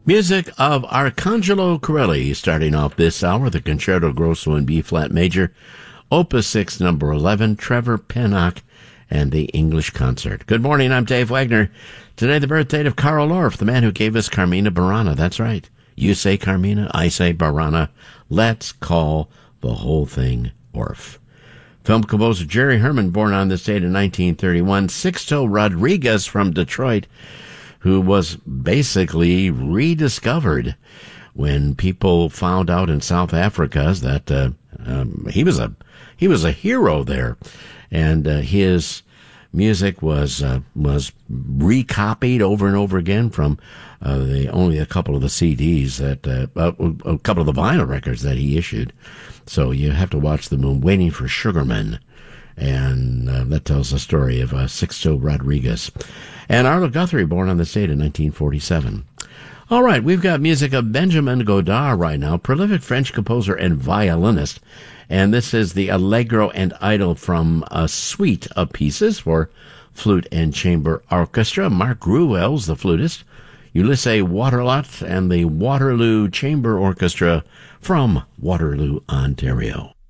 Music of Arcangelo Corelli, starting off this hour, the Concerto Grosso in B-flat major, Opus 6, number 11, Trevor Pinnock, and the English Concert. Good morning, I'm Dave Wagner. Today, the birthday of Carl Orff, the man who gave us Carmina Burana. That's right. You say Carmina, I say Burana. Let's call the whole thing Orff. Film composer Jerry Herman, born on this date in 1931. Sixto Rodriguez from Detroit, who was basically rediscovered when people found out in South Africa that he was a hero there, and his music was recopied over and over again from only a couple of the CDs that a couple of the vinyl records that he issued. So you have to watch the movie Waiting for Sugarman, and that tells the story of Sixto Rodriguez. And Arlo Guthrie, born on this date in 1947. All right, we've got music of Benjamin Godard right now, prolific French composer and violinist. And this is the Allegro and Idle from a suite of pieces for flute and chamber orchestra. Mark Gruwell's the flutist, Ulysses Waterlot, and the Waterloo Chamber Orchestra from Waterloo, Ontario.